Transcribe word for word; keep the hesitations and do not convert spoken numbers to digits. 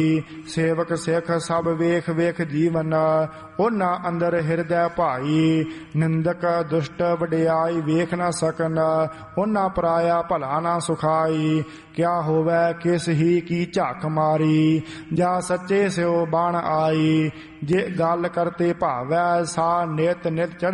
ਸੇਵਕ ਸਿੱਖ ਸਭ ਵੇਖ ਵੇਖ ਜੀਵਨ, ਉਹਨਾਂ ਅੰਦਰ ਹਿਰਦੈ ਭਾਈ। ਨਿੰਦਕ ਦੁਸ਼ਟ ਵਡਿਆਈ ਵੇਖ ਨਾ ਸਕਨ, ਉਹਨਾਂ ਪਰਾਇਆ ਭਲਾ ਨਾ ਸੁਖਾਈ। ਕਿਆ ਹੋਵੈ ਕਿਸ ਹੀ ਕੀ ਝਾਕ ਮਾਰੀ, ਜਾ ਸੱਚੇ ਸਿਓ ਬਣ ਆਈ। ਜੇ ਗੱਲ ਕਰਤੇ ਭਾਵੈ ਸਾ ਨਿਤ ਨਿਤ ਚੜ੍ਹ